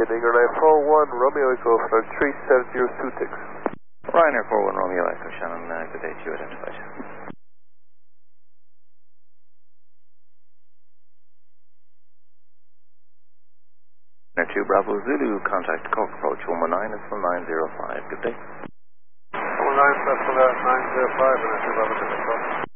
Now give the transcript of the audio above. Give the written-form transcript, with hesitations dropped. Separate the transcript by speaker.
Speaker 1: Ryanair 41 Romeo Echo for 37026.
Speaker 2: Ryanair 41 Romeo Echo, Shannon, good day to you, identified. Ryanair 2 Bravo Zulu, contact Cork approach 119 is from 905, good day.
Speaker 1: 119 is from 905 and Bravo Zulu.